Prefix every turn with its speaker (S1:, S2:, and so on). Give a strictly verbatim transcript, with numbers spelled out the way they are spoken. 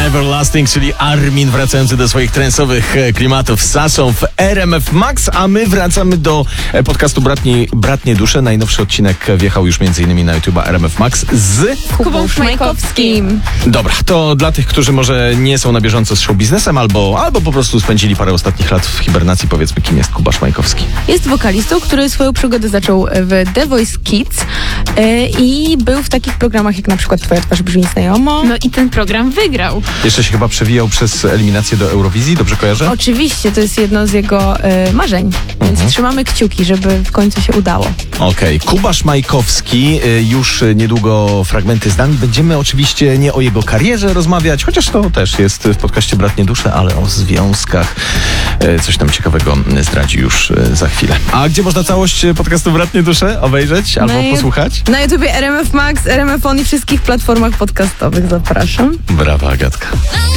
S1: Everlasting, czyli Armin wracający do swoich transowych klimatów z Sasą w R M F Max, a my wracamy do podcastu Bratnie, Bratnie Dusze. Najnowszy odcinek wjechał już m.in. na YouTube'a R M F Max z
S2: Kubą Szmajkowskim.
S1: Dobra, to dla tych, którzy może nie są na bieżąco z show biznesem albo, albo po prostu spędzili parę ostatnich lat w hibernacji, powiedzmy, kim jest Kuba Szmajkowski.
S2: Jest wokalistą, który swoją przygodę zaczął w The Voice Kids yy, i był w takich programach jak na przykład Twoja twarz brzmi znajomo.
S3: No i ten program wygrał.
S1: Jeszcze się chyba przewijał przez eliminację do Eurowizji, dobrze kojarzę?
S2: Oczywiście, to jest jedno z jego yy, marzeń, więc
S1: Mhm.
S2: trzymamy kciuki, żeby w końcu się udało.
S1: Okej, okay. Kuba Szmajkowski, y, już niedługo fragmenty z nami. Będziemy oczywiście nie o jego karierze rozmawiać, chociaż to też jest w podcaście Bratnie Dusze, ale o związkach. Y, coś tam ciekawego zdradzi już y, za chwilę. A gdzie można całość podcastu Bratnie Dusze obejrzeć albo
S2: Na ju-
S1: posłuchać?
S2: Na YouTubie R M F Max, R M F On i wszystkich platformach podcastowych zapraszam.
S1: Brawa, Agatka.